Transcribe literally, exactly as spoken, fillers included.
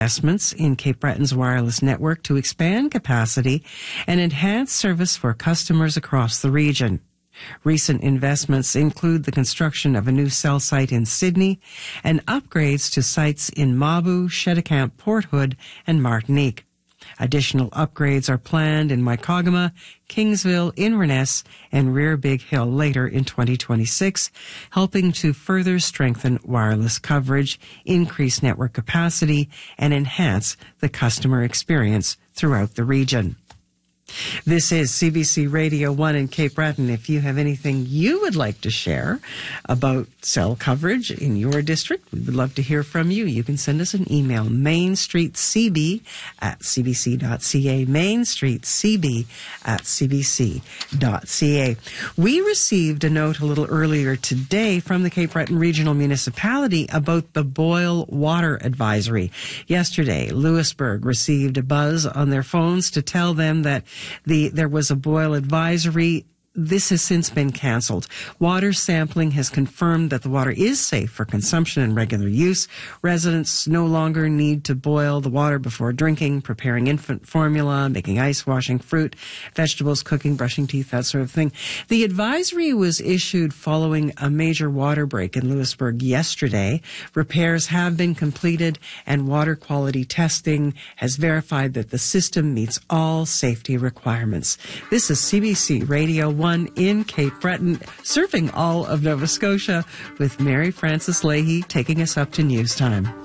Investments in Cape Breton's wireless network to expand capacity and enhance service for customers across the region. Recent investments include the construction of a new cell site in Sydney and upgrades to sites in Mabu, Cheticamp, Port Hood, and Martinique. Additional upgrades are planned in Mycogama, Kingsville, Inverness, and Rear Big Hill later in twenty twenty-six, helping to further strengthen wireless coverage, increase network capacity, and enhance the customer experience throughout the region. This is C B C Radio one in Cape Breton. If you have anything you would like to share about cell coverage in your district, we would love to hear from you. You can send us an email, mainstreetcb at cbc.ca, mainstreetcb at cbc.ca. We received a note a little earlier today from the Cape Breton Regional Municipality about the boil water advisory. Yesterday, Louisbourg received a buzz on their phones to tell them that The, there was a boil advisory. This has since been canceled. Water sampling has confirmed that the water is safe for consumption and regular use. Residents no longer need to boil the water before drinking, preparing infant formula, making ice, washing fruit, vegetables, cooking, brushing teeth, that sort of thing. The advisory was issued following a major water break in Louisbourg yesterday. Repairs have been completed and water quality testing has verified that the system meets all safety requirements. This is C B C Radio one in Cape Breton, serving all of Nova Scotia, with Mary Frances Leahy taking us up to news time.